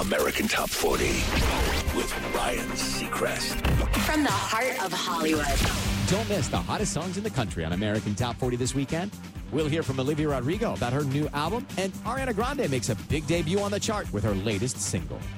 American Top 40 with Ryan Seacrest. From the heart of Hollywood. Don't miss the hottest songs in the country on American Top 40 this weekend. We'll hear from Olivia Rodrigo about her new album, and Ariana Grande makes a big debut on the chart with her latest single.